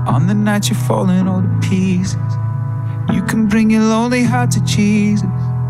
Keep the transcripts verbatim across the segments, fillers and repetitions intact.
On the night you're falling all to pieces, you can bring your lonely heart to Jesus.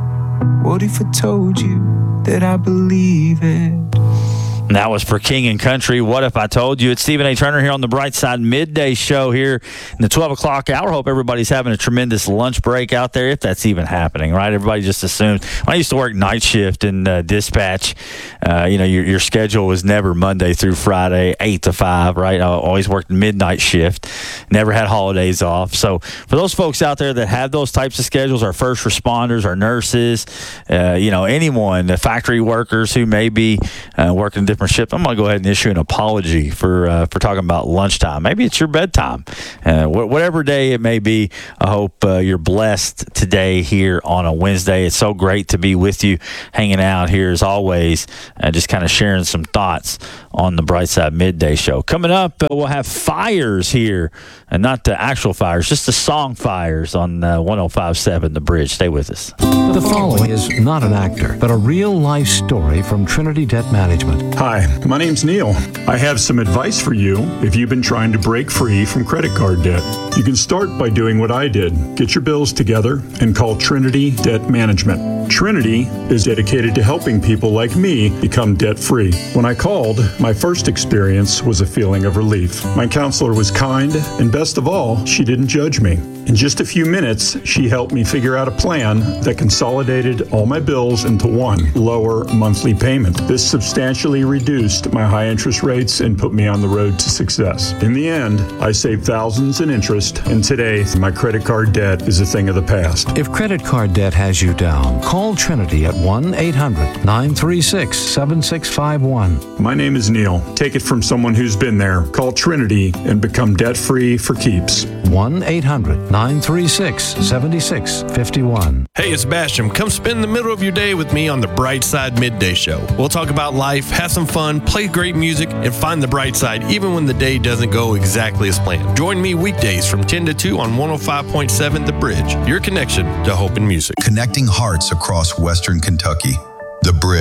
What if I told you that I believe it? And that was for King and Country. What if I told you? It's Stephen A. Turner here on the Bright Side Midday Show here in the twelve o'clock hour. Hope everybody's having a tremendous lunch break out there, if that's even happening, right? Everybody just assumes. When I used to work night shift in uh, dispatch, uh, you know, your, your schedule was never Monday through Friday, eight to five, right? I always worked midnight shift, never had holidays off. So for those folks out there that have those types of schedules, our first responders, our nurses, uh, you know, anyone, the factory workers who may be uh, working different shift, I'm going to go ahead and issue an apology for uh, for talking about lunchtime. Maybe it's your bedtime. Uh, wh- whatever day it may be, I hope uh, you're blessed today here on a Wednesday. It's so great to be with you, hanging out here as always, uh, just kind of sharing some thoughts on the Bright Side Midday Show. Coming up, uh, we'll have Fires here, and not the actual fires, just the song Fires on uh, one oh five point seven The Bridge. Stay with us. The following is not an actor, but a real-life story from Trinity Debt Management. Hi, my name's Neil. I have some advice for you if you've been trying to break free from credit card debt. You can start by doing what I did. Get your bills together and call Trinity Debt Management. Trinity is dedicated to helping people like me become debt-free. When I called, my first experience was a feeling of relief. My counselor was kind, and best of all, she didn't judge me. In just a few minutes, she helped me figure out a plan that consolidated all my bills into one lower monthly payment. This substantially reduced my high interest rates and put me on the road to success. In the end, I saved thousands in interest, and today, my credit card debt is a thing of the past. If credit card debt has you down, call Trinity at one eight hundred nine three six seven six five one. My name is Neil. Take it from someone who's been there. Call Trinity and become debt-free for keeps. one eight hundred nine three six seven six five one. Hey, it's Basham. Come spend the middle of your day with me on the Bright Side Midday Show. We'll talk about life, have some fun, play great music, and find the bright side even when the day doesn't go exactly as planned. Join me weekdays from ten to two on one oh five point seven The Bridge, your connection to hope and music. Connecting hearts across Western Kentucky. The Bridge.